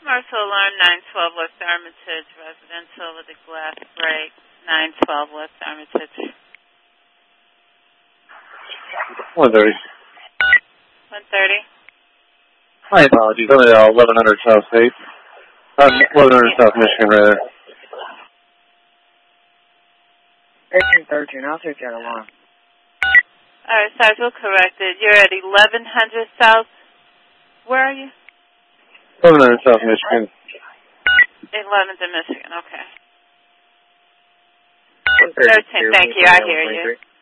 Commercial alarm 912 West Armitage, residential with a glass break, 912 West Armitage. 130. 130. My apologies. I'm at 1100 South State. 1100 South Michigan, rather. 1313, I'll take that alarm. All right, Sarge, we'll correct it. You're at 1100 South. Where are you? 1100 South Michigan. 11th in Michigan, okay. 132, 13, thank you, I hear you.